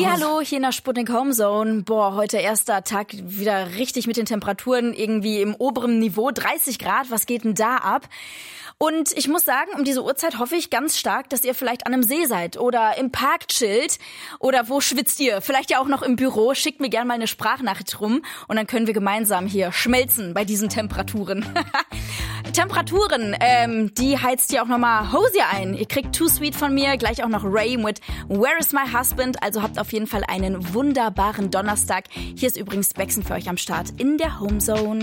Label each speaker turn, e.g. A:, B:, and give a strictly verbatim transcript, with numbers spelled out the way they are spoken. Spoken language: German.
A: Hallihallo, hier in der Sputnik Homezone. Boah, heute erster Tag wieder richtig mit den Temperaturen irgendwie im oberen Niveau. dreißig Grad, was geht denn da ab? Und ich muss sagen, um diese Uhrzeit hoffe ich ganz stark, dass ihr vielleicht an einem See seid oder im Park chillt. Oder wo schwitzt ihr? Vielleicht ja auch noch im Büro. Schickt mir gerne mal eine Sprachnachricht rum und dann können wir gemeinsam hier schmelzen bei diesen Temperaturen. Temperaturen, ähm, die heizt ihr auch nochmal Hosier ein. Ihr kriegt Too Sweet von mir, gleich auch noch Ray mit Where is my husband? Also habt auf jeden Fall einen wunderbaren Donnerstag. Hier ist übrigens Bexen für euch am Start in der Homezone.